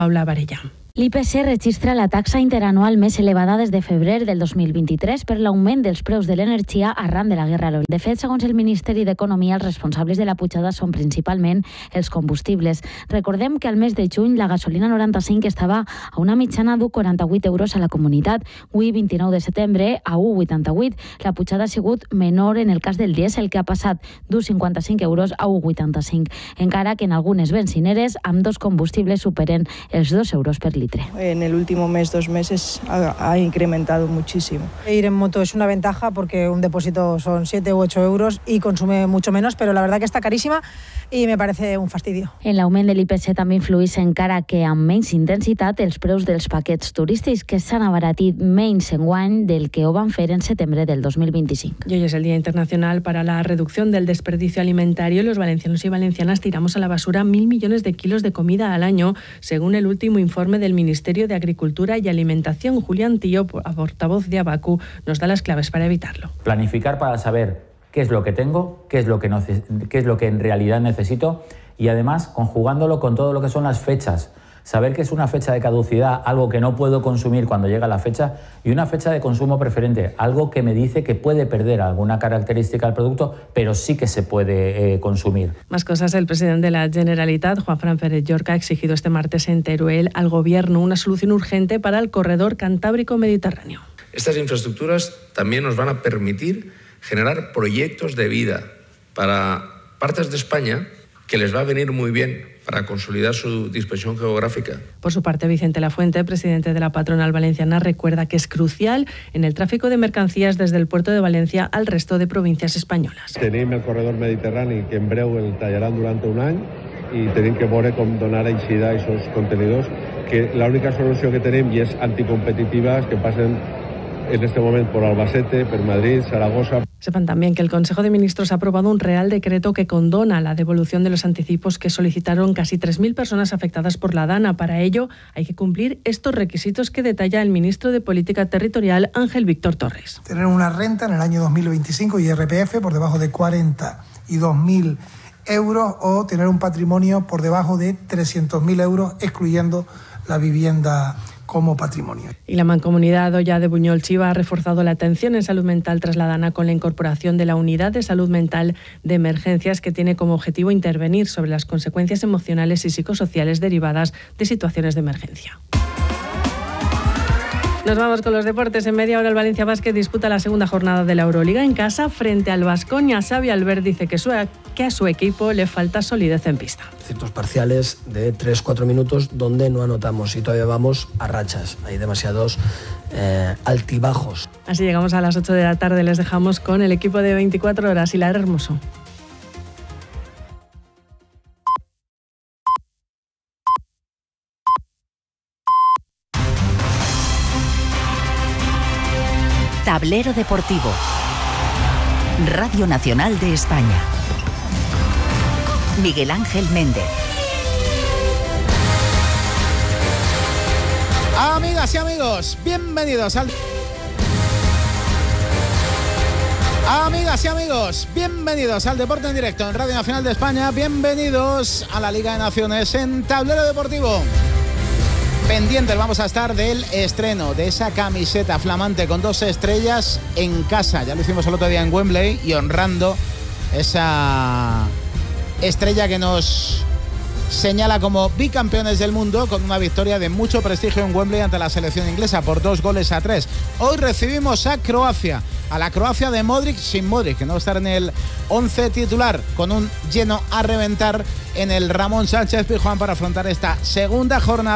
Paula Varella. L'IPC registra la taxa interanual més elevada des de febrer del 2023 per l'augment dels preus de l'energia arran de la guerra a l'Ucraïna. De fet, segons el Ministeri d'Economia, els responsables de la pujada són principalment els combustibles. Recordem que al mes de juny la gasolina 95 estava a una mitjana d'1,48 euros a la comunitat. Avui, 29 de setembre, a 1,88. La pujada ha sigut menor en el cas del dièsel, que ha passat d'1,55 euros a 1,85. Encara que en algunes benzineres, amb dos combustibles superen els 2 euros per litre. En el último mes, 2 meses, ha incrementado muchísimo. Ir en moto es una ventaja porque un depósito son 7 u 8 euros y consume mucho menos, pero la verdad que está carísima i me parece un fastidio. En l'augment de l'IPC també influeix encara que amb menys intensitat els preus dels paquets turístics, que s'han abaratit menys enguany del que ho van fer en setembre del 2025. Y hoy es el Día Internacional para la Reducción del Desperdicio Alimentario. Los valencianos y valencianas tiramos a la basura 1.000 millones de kilos de comida al año, según el último informe del Ministerio de Agricultura y Alimentación. Julián Tío, portavoz de Abacu, nos da las claves para evitarlo. Planificar para saber qué es lo que tengo, qué es lo que en realidad necesito, y además conjugándolo con todo lo que son las fechas. Saber que es una fecha de caducidad, algo que no puedo consumir cuando llega la fecha, y una fecha de consumo preferente, algo que me dice que puede perder alguna característica del producto, pero sí que se puede consumir. Más cosas. El presidente de la Generalitat, Juanfran Pérez-Llorca, ha exigido este martes en Teruel al Gobierno una solución urgente para el corredor cantábrico-mediterráneo. Estas infraestructuras también nos van a permitir generar proyectos de vida para partes de España que les va a venir muy bien para consolidar su dispersión geográfica. Por su parte, Vicente Lafuente, presidente de la patronal valenciana, recuerda que es crucial en el tráfico de mercancías desde el puerto de Valencia al resto de provincias españolas. Tenim el corredor mediterrani que en breu el tallaran durant un any i tenim que veure com donar eixida a aquests contenidors, que l'única solució que tenim i és anticompetitiva és que passen en este momento por Albacete, por Madrid, Zaragoza. Sepan también que el Consejo de Ministros ha aprobado un Real Decreto que condona la devolución de los anticipos que solicitaron casi 3.000 personas afectadas por la DANA. Para ello hay que cumplir estos requisitos que detalla el ministro de Política Territorial, Ángel Víctor Torres. Tener una renta en el año 2025 y IRPF por debajo de 42.000 euros o tener un patrimonio por debajo de 300.000 euros, excluyendo la vivienda como patrimonio. Y la Mancomunidad Oya de Buñol Chiva ha reforzado la atención en salud mental tras la DANA con la incorporación de la Unidad de Salud Mental de Emergencias, que tiene como objetivo intervenir sobre las consecuencias emocionales y psicosociales derivadas de situaciones de emergencia. Nos vamos con los deportes. En media hora el Valencia Basket disputa la segunda jornada de la Euroliga en casa frente al Baskonia. Xavi Albert dice que a su equipo le falta solidez en pista. Ciertos parciales de 3-4 minutos donde no anotamos y todavía vamos a rachas. Hay demasiados altibajos. Así llegamos a las 8 de la tarde. Les dejamos con el equipo de 24 horas. Hilar Hermoso. Tablero Deportivo. Radio Nacional de España. Miguel Ángel Méndez. Amigas y amigos, bienvenidos al... Amigas y amigos, bienvenidos al Deporte en Directo en Radio Nacional de España. Bienvenidos a la Liga de Naciones en Tablero Deportivo. Pendientes vamos a estar del estreno de esa camiseta flamante con 2 estrellas en casa. Ya lo hicimos el otro día en Wembley y honrando esa estrella que nos señala como bicampeones del mundo con una victoria de mucho prestigio en Wembley ante la selección inglesa por 2-3. Hoy recibimos a Croacia, a la Croacia de Modric sin Modric, que no va a estar en el 11 titular, con un lleno a reventar en el Ramón Sánchez Pizjuán para afrontar esta segunda jornada